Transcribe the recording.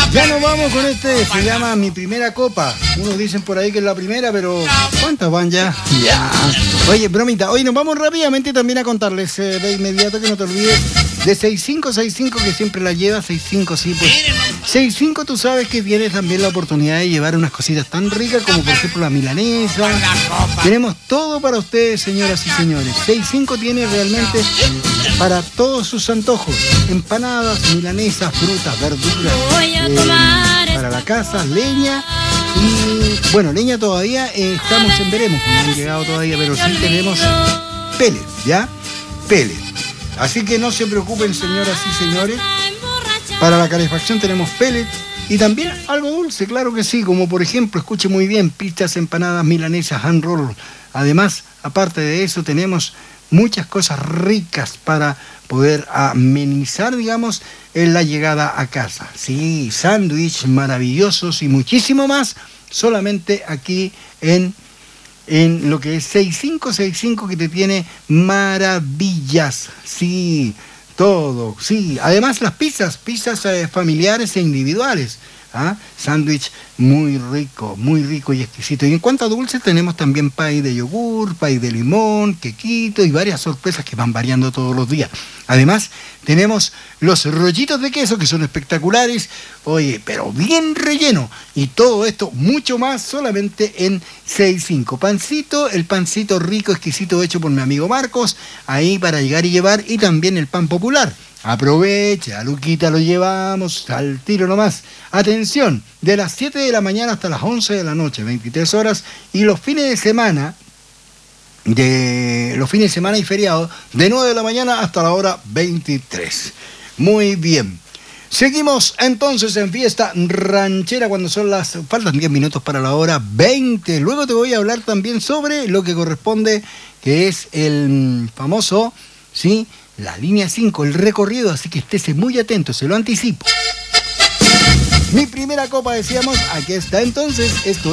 Ya nos vamos con este, se llama Mi Primera Copa. Unos dicen por ahí que es la primera, pero ¿cuántas van ya? Ya. Oye, bromita, hoy nos vamos rápidamente también a contarles de inmediato, que no te olvides, de 6565, que siempre la lleva, 65, sí, pues. 65, tú sabes que tienes también la oportunidad de llevar unas cositas tan ricas como por ejemplo la milanesa. Tenemos todo para ustedes, señoras y señores. 65 tiene realmente para todos sus antojos. Empanadas, milanesas, frutas, verduras. Para la casa, leña. Y bueno, leña todavía estamos en veremos, no han llegado todavía, pero sí tenemos pellets, ¿ya? Pellets. Así que no se preocupen, señoras y señores. Para la calefacción tenemos pellets y también algo dulce, claro que sí, como por ejemplo, escuche muy bien, pizzas, empanadas, milanesas, hand roll. Además, aparte de eso, tenemos muchas cosas ricas para poder amenizar, digamos, en la llegada a casa. Sí, sándwich maravillosos y muchísimo más, solamente aquí en lo que es 6565, que te tiene maravillas. Sí, todo, sí. Además las pizzas familiares e individuales. Sándwich muy rico y exquisito. Y en cuanto a dulces, tenemos también pay de yogur, pay de limón, quequito y varias sorpresas que van variando todos los días. Además, tenemos los rollitos de queso, que son espectaculares, oye, pero bien relleno. Y todo esto, mucho más, solamente en 65. Pancito, el pancito rico, exquisito, hecho por mi amigo Marcos, ahí para llegar y llevar, y también el pan popular. Aproveche, a Luquita lo llevamos al tiro nomás. Atención, de las 7 de la mañana hasta las 11 de la noche, 23 horas, y los fines de semana y feriados, de 9 de la mañana hasta la hora 23. Muy bien. Seguimos entonces en fiesta ranchera cuando faltan 10 minutos para la hora 20. Luego te voy a hablar también sobre lo que corresponde, que es el famoso, ¿sí?, la línea 5, el recorrido, así que estése muy atento, se lo anticipo. Mi primera copa, decíamos, aquí está entonces, esto